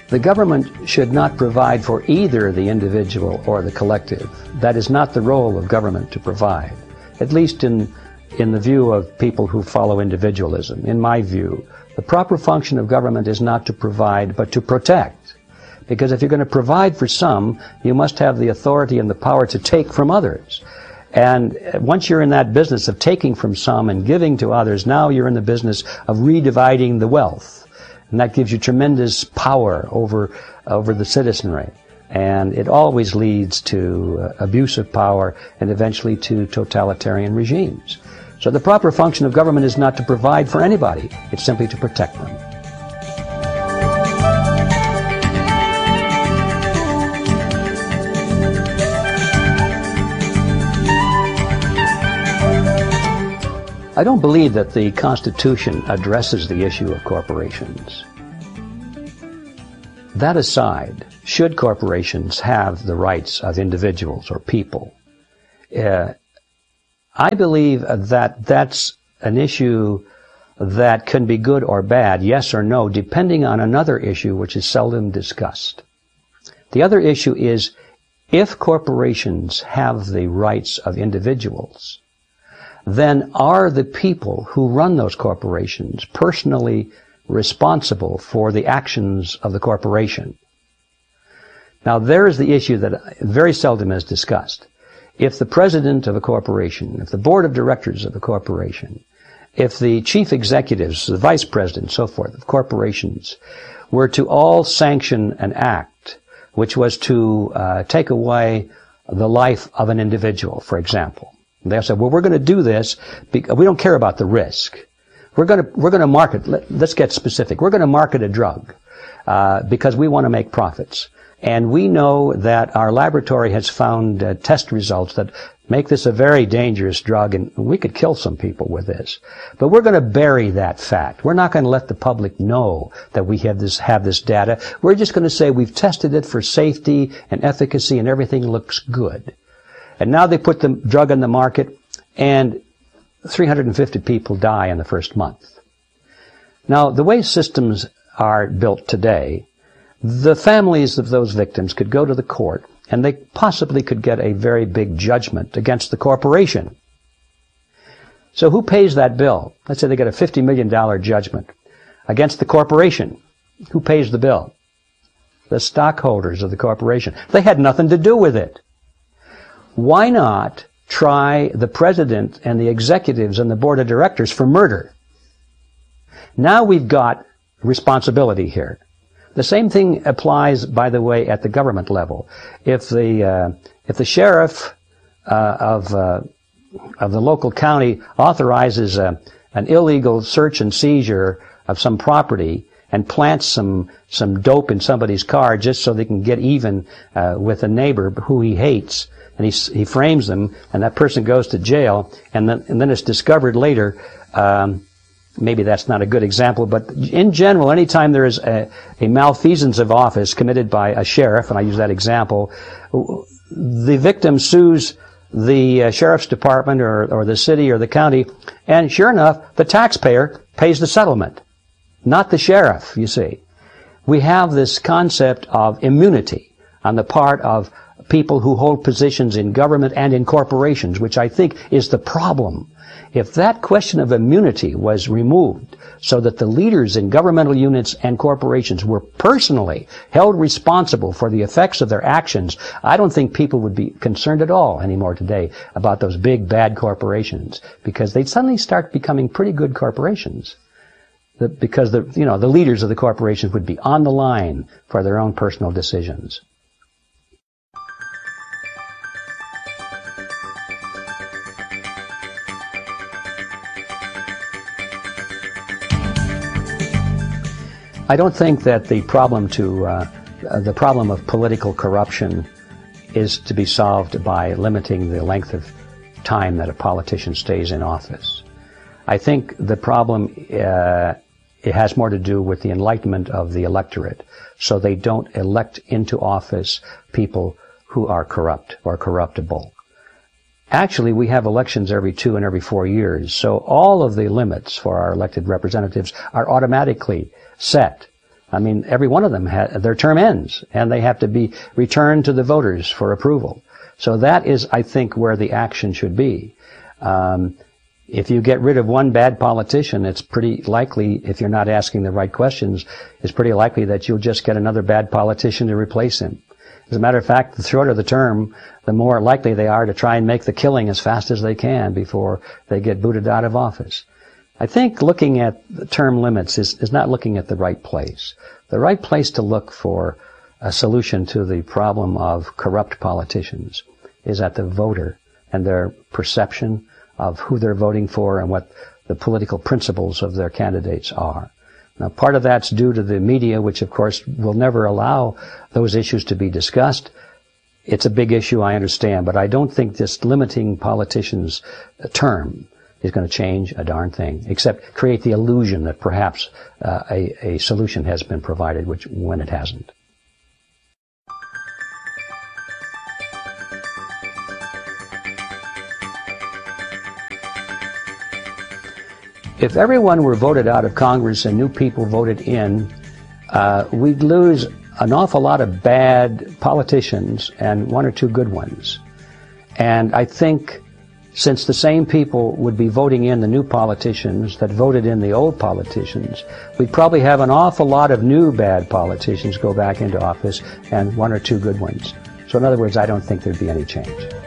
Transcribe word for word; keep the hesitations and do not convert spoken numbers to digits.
The government should not provide for either the individual or the collective. That is not the role of government to provide, at least in, in the view of people who follow individualism. In my view, the proper function of government is not to provide, but to protect. Because if you're going to provide for some, you must have the authority and the power to take from others. And once you're in that business of taking from some and giving to others, now you're in the business of redividing the wealth. And that gives you tremendous power over, over the citizenry. And it always leads to uh, abuse of power and eventually to totalitarian regimes. So the proper function of government is not to provide for anybody. It's simply to protect them. I don't believe that the Constitution addresses the issue of corporations. That aside, should corporations have the rights of individuals or people? Uh, I believe that that's an issue that can be good or bad, yes or no, depending on another issue which is seldom discussed. The other issue is, if corporations have the rights of individuals, then are the people who run those corporations personally responsible for the actions of the corporation? Now, there is the issue that very seldom is discussed. If the president of a corporation, if the board of directors of a corporation, if the chief executives, the vice president, so forth, of corporations, were to all sanction an act which was to uh, take away the life of an individual, for example, they said, well, we're going to do this because we don't care about the risk. We're going to, we're going to market, let, let's get specific. We're going to market a drug uh, because we want to make profits. And we know that our laboratory has found uh, test results that make this a very dangerous drug, and we could kill some people with this. But we're going to bury that fact. We're not going to let the public know that we have this, have this data. We're just going to say we've tested it for safety and efficacy and everything looks good. And now they put the drug on the market, and three hundred fifty people die in the first month. Now, the way systems are built today, the families of those victims could go to the court, and they possibly could get a very big judgment against the corporation. So who pays that bill? Let's say they get a fifty million dollars judgment against the corporation. Who pays the bill? The stockholders of the corporation. They had nothing to do with it. Why not try the president and the executives and the board of directors for murder? Now we've got responsibility here. The same thing applies, by the way, at the government level. If the uh, if the sheriff uh, of uh, of the local county authorizes a, an illegal search and seizure of some property and plants some some dope in somebody's car just so they can get even uh, with a neighbor who he hates, and he, he frames them, and that person goes to jail, and then, and then it's discovered later, um, maybe that's not a good example, but in general, anytime there is a, a malfeasance of office committed by a sheriff, and I use that example, the victim sues the uh, sheriff's department or, or the city or the county, and sure enough, the taxpayer pays the settlement, not the sheriff, you see. We have this concept of immunity on the part of people who hold positions in government and in corporations, which I think is the problem. If that question of immunity was removed so that the leaders in governmental units and corporations were personally held responsible for the effects of their actions, I don't think people would be concerned at all anymore today about those big bad corporations, because they'd suddenly start becoming pretty good corporations. The, because the, you know, the leaders of the corporations would be on the line for their own personal decisions. I don't think that the problem to uh, uh, the problem of political corruption is to be solved by limiting the length of time that a politician stays in office. I think the problem uh, it has more to do with the enlightenment of the electorate, so they don't elect into office people who are corrupt or corruptible. Actually, we have elections every two and every four years, so all of the limits for our elected representatives are automatically set I mean, every one of them, ha their term ends, and they have to be returned to the voters for approval. So that is, I think, where the action should be. Um, if you get rid of one bad politician, it's pretty likely, if you're not asking the right questions, it's pretty likely that you'll just get another bad politician to replace him. As a matter of fact, the shorter the term, the more likely they are to try and make the killing as fast as they can before they get booted out of office. I think looking at the term limits is, is not looking at the right place. The right place to look for a solution to the problem of corrupt politicians is at the voter and their perception of who they're voting for and what the political principles of their candidates are. Now, part of that's due to the media, which of course will never allow those issues to be discussed. It's a big issue, I understand, but I don't think this limiting politicians' term is going to change a darn thing, except create the illusion that perhaps uh, a, a solution has been provided, which when it hasn't. If everyone were voted out of Congress and new people voted in, uh, we'd lose an awful lot of bad politicians and one or two good ones. And I think since the same people would be voting in the new politicians that voted in the old politicians, we'd probably have an awful lot of new bad politicians go back into office and one or two good ones. So in other words, I don't think there'd be any change.